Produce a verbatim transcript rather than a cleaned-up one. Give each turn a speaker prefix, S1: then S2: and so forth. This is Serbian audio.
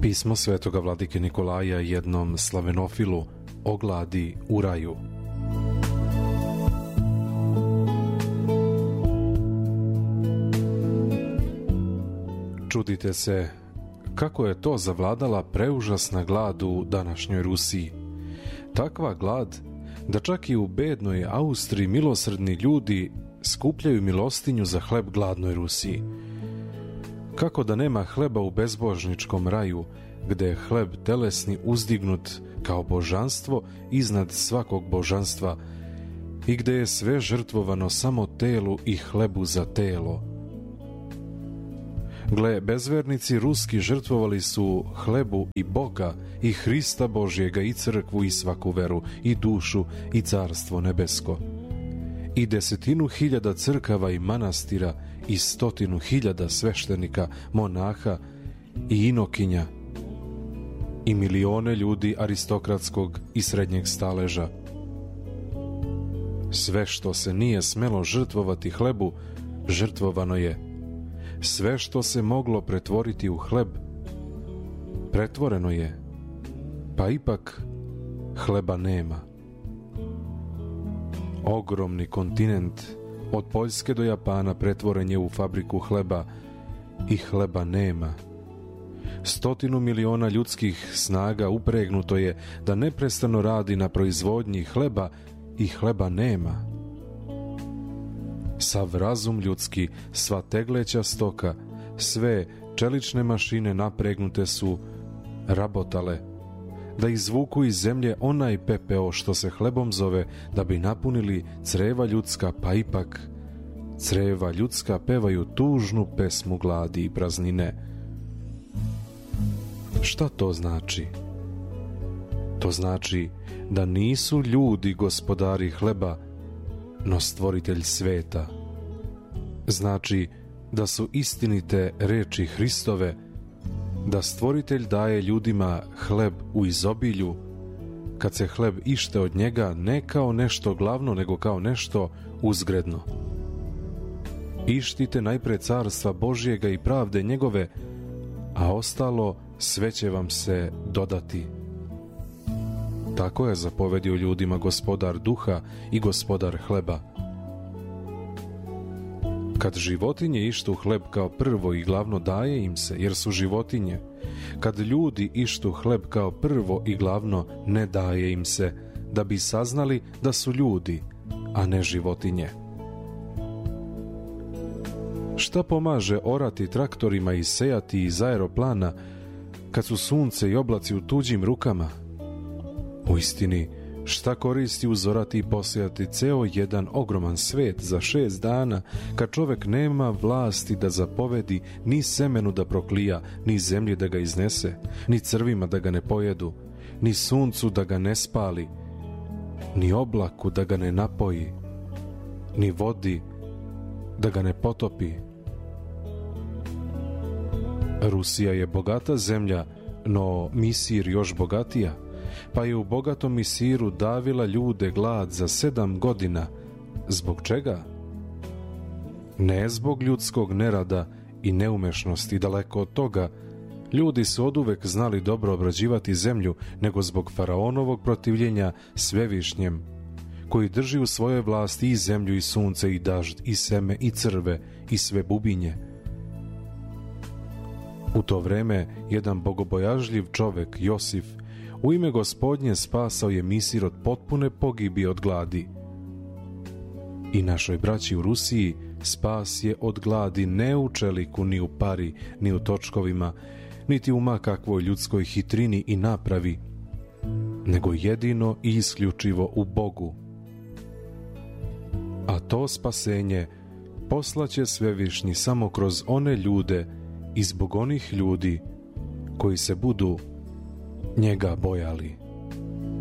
S1: Pismo svetoga vladike Nikolaja jednom slavenofilu o gladi u raju. Čudite se kako je to zavladala preužasna glad u današnjoj Rusiji. Takva glad da čak i u bednoj Austriji milosrdni ljudi skupljaju milostinju za hleb gladnoj Rusiji. Kako da nema hleba u bezbožničkom raju, gde je hleb telesni uzdignut kao božanstvo iznad svakog božanstva i gde je sve žrtvovano samo telu i hlebu za telo. Gle, bezvernici ruski žrtvovali su hlebu i Boga i Hrista Božjega i crkvu i svaku veru i dušu i carstvo nebesko. I desetinu hiljada crkava i manastira i stotinu hiljada sveštenika, monaha i inokinja i milione ljudi aristokratskog i srednjeg staleža. Sve što se nije smelo žrtvovati hlebu, žrtvovano je. Sve što se moglo pretvoriti u hleb, pretvoreno je, pa ipak hleba nema. Ogromni kontinent od Poljske do Japana pretvoren je u fabriku hleba i hleba nema. Stotinu miliona ljudskih snaga upregnuto je da neprestano radi na proizvodnji hleba i hleba nema. Sav razum ljudski, sva tegleća stoka, sve čelične mašine napregnute su rabotale da izvuku iz zemlje onaj pepeo što se hlebom zove, da bi napunili creva ljudska, pa ipak creva ljudska pevaju tužnu pesmu gladi i praznine. Šta to znači? To znači da nisu ljudi gospodari hleba, no stvoritelj sveta. Znači da su istinite reči Hristove, da stvoritelj daje ljudima hleb u izobilju, kad se hleb ište od njega ne kao nešto glavno, nego kao nešto uzgredno. Ištite najpre carstva Božjega i pravde njegove, a ostalo sve će vam se dodati. Tako je zapovedio ljudima gospodar duha i gospodar hleba. Kad životinje ištu hleb kao prvo i glavno, daje im se, jer su životinje. Kad ljudi ištu hleb kao prvo i glavno, ne daje im se, da bi saznali da su ljudi, a ne životinje. Šta pomaže orati traktorima i sejati iz aeroplana, kad su sunce i oblaci u tuđim rukama? U istini, šta koristi uzorati i posijati ceo jedan ogroman svet za šest dana, kad čovek nema vlasti da zapovedi ni semenu da proklija, ni zemlji da ga iznese, ni crvima da ga ne pojedu, ni suncu da ga ne spali, ni oblaku da ga ne napoji, ni vodi da ga ne potopi. Rusija je bogata zemlja, no Misir još bogatija, pa je u bogatom Misiru davila ljude glad za sedam godina. Zbog čega? Ne zbog ljudskog nerada i neumešnosti, daleko od toga. Ljudi su oduvek znali dobro obrađivati zemlju, nego zbog faraonovog protivljenja svevišnjem, koji drži u svojoj vlasti i zemlju i sunce i dažd i seme i crve i sve bubinje. U to vreme jedan bogobojažljiv čovek, Josif, u ime Gospodnje spasao je Misir od potpune pogibije od gladi. I našoj braći u Rusiji spas je od gladi ne u čeliku, ni u pari, ni u točkovima, niti u ma kakvoj ljudskoj hitrini i napravi, nego jedino i isključivo u Bogu. A to spasenje poslaće svevišnji samo kroz one ljude i zbog onih ljudi koji se budu njega bojali.